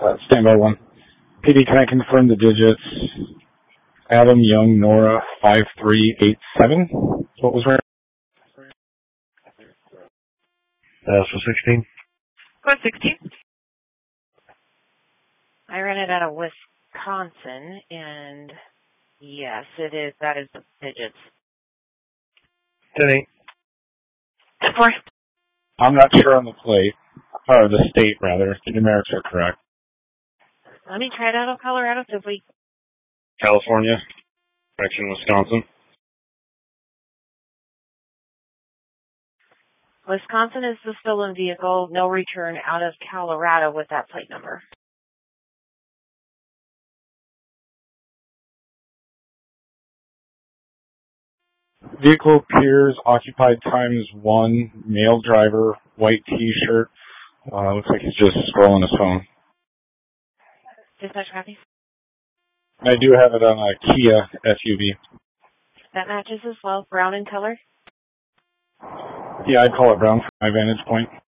Standby 1. PD, can I confirm the digits? Adam Young Nora 5387. What was right? So 16. Code 16. I ran it out of Wisconsin, and yes, it is. That is the digits. 10-8. 4. I'm not sure on the plate, or the state rather. The numerics are correct. Let me try it out of Colorado, so if we... California, correction, Wisconsin. Wisconsin is the stolen vehicle. No return out of Colorado with that plate number. Vehicle appears occupied ×1, male driver, white T-shirt. Looks like he's just scrolling his phone. Dispatch copy. I do have it on a Kia SUV. That matches as well. Brown in color. Yeah, I'd call it brown from my vantage point.